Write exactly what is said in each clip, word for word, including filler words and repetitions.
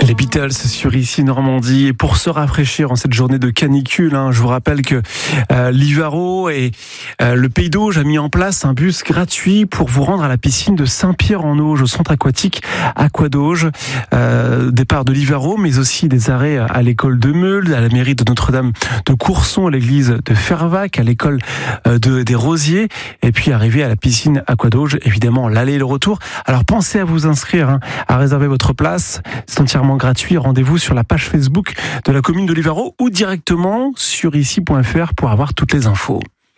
Les Beatles sur Ici Normandie. Et pour se rafraîchir en cette journée de canicule, hein, je vous rappelle que euh, Livaro et euh, le Pays d'Auge a mis en place un bus gratuit pour vous rendre à la piscine de Saint-Pierre-en-Auge, au centre aquatique Aquadauge. Euh, départ de Livaro, mais aussi des arrêts à l'école de Meule, à la mairie de Notre-Dame de Courson, à l'église de Fervaques, à l'école euh, de, des Rosiers, et puis arriver à la piscine Aquadauge, évidemment l'aller et le retour. Alors pensez à vous inscrire, hein, à réserver votre place. C'est entièrement gratuit. Rendez-vous sur la page Facebook de la commune de Livaro ou directement sur ici point f r pour avoir toutes les infos.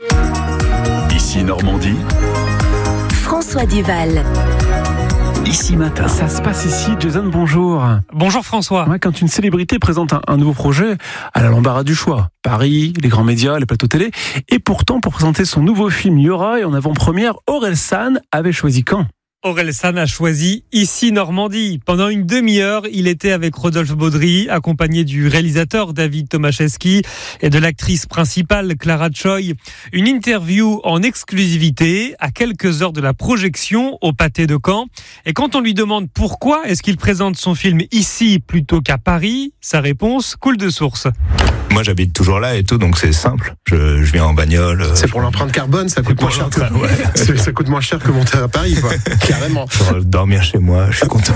Ici Normandie, François Duval. Ici Matin. Ça se passe ici. Jason, bonjour. Bonjour François. Ouais, quand une célébrité présente un, un nouveau projet, elle a l'embarras du choix. Paris, les grands médias, les plateaux télé. Et pourtant, pour présenter son nouveau film Yora, et en avant-première, Orelsan avait choisi quand ? Orelsan a choisi Ici Normandie. Pendant une demi-heure, il était avec Rodolphe Baudry, accompagné du réalisateur David Tomaszewski et de l'actrice principale Clara Choi. Une interview en exclusivité à quelques heures de la projection au Pâté de Caen. Et quand on lui demande pourquoi est-ce qu'il présente son film ici plutôt qu'à Paris, sa réponse coule de source. Moi, j'habite toujours là et tout, donc c'est simple. Je, je viens en bagnole. C'est pour l'empreinte carbone, ça coûte moins cher que, ouais. ça coûte moins cher que monter à Paris, quoi. Carrément. Pour dormir chez moi, je suis content.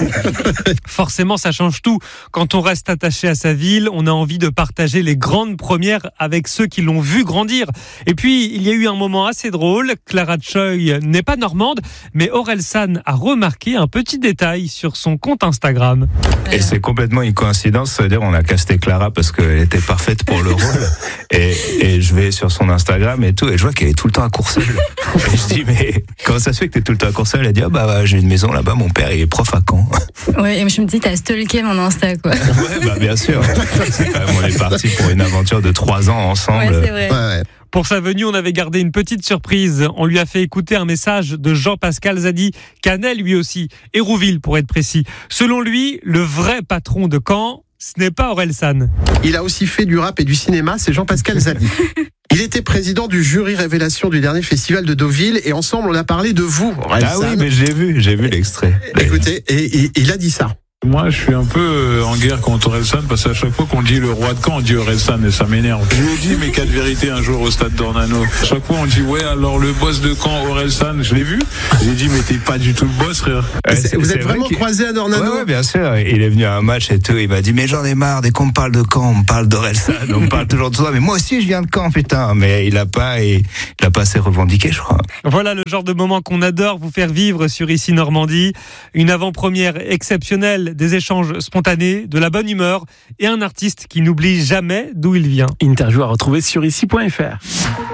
Forcément, ça change tout. Quand on reste attaché à sa ville, on a envie de partager les grandes premières avec ceux qui l'ont vu grandir. Et puis, il y a eu un moment assez drôle. Clara Choi n'est pas normande, mais Orelsan a remarqué un petit détail sur son compte Instagram. Et c'est complètement une coïncidence, ça veut dire on a casté Clara parce qu'elle était parfaite pour le rôle. Et, et je vais sur son Instagram et tout, et je vois qu'elle est tout le temps à Courseulles. Et je dis, mais comment ça se fait que t'es tout le temps à Courseulles? Elle dit, ah bah, bah j'ai une maison là-bas, mon père il est prof à Caen. Ouais, et je me dis, t'as stalké mon Insta, quoi. Ouais, bah bien sûr. C'est quand même, on est parti pour une aventure de trois ans ensemble. Ouais, c'est vrai. Ouais, ouais. Pour sa venue, on avait gardé une petite surprise. On lui a fait écouter un message de Jean-Pascal Zadi, Canet lui aussi, Hérouville pour être précis. Selon lui, le vrai patron de Caen, ce n'est pas Orelsan. Il a aussi fait du rap et du cinéma, c'est Jean-Pascal Zadi. Il était président du jury révélation du dernier festival de Deauville et ensemble on a parlé de vous, Orelsan. Ah oui, mais j'ai vu, j'ai vu l'extrait. Écoutez, et, et il a dit ça. Moi, je suis un peu en guerre contre Orelsan parce qu'à chaque fois qu'on dit le roi de Caen, on dit Orelsan et ça m'énerve. Je lui ai dit mes quatre vérités un jour au stade d'Ornano. À chaque fois, on dit ouais, alors le boss de Caen, Orelsan, je l'ai vu. J'ai dit mais t'es pas du tout le boss, frère. Ouais, c'est, vous êtes vraiment croisé à Dornano? Ouais, ouais, bien sûr. Il est venu à un match et tout. Il m'a dit mais j'en ai marre dès qu'on me parle de Caen, on me parle d'Orelsan, on me parle toujours de ça. Mais moi aussi, je viens de Caen, putain. Mais il a pas, et il a pas assez revendiqué, je crois. Voilà le genre de moment qu'on adore vous faire vivre sur Ici Normandie. Une avant-première exceptionnelle, des échanges spontané, de la bonne humeur et un artiste qui n'oublie jamais d'où il vient. Interview à retrouver sur ici point f r.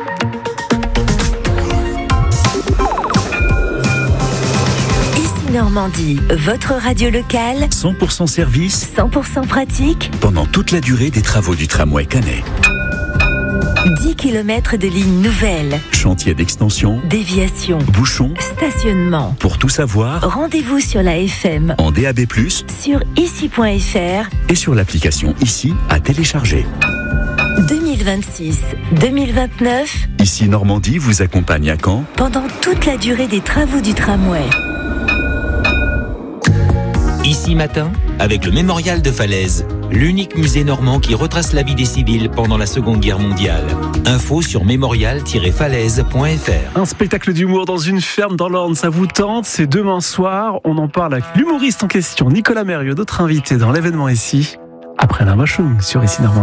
Ici Normandie, votre radio locale, cent pour cent service cent pour cent pratique, pendant toute la durée des travaux du tramway Canet. dix kilomètres de lignes nouvelles, Chantier d'extension, déviation, bouchons. stationnement. Pour tout savoir, Rendez-vous sur la F M, en D A B plus, sur ici point f r. et sur l'application Ici à télécharger. deux mille vingt-six deux mille vingt-neuf, Ici Normandie vous accompagne à Caen pendant toute la durée des travaux du tramway. Ici Matin, avec le Mémorial de Falaise, l'unique musée normand qui retrace la vie des civils pendant la Seconde Guerre mondiale. Info sur mémorial tiret falaise point f r. Un spectacle d'humour dans une ferme dans l'Orne, ça vous tente? C'est demain soir. On en parle avec l'humoriste en question, Nicolas Mérieux, notre invité dans l'événement ici, après l'Invachung sur Ici Normandie.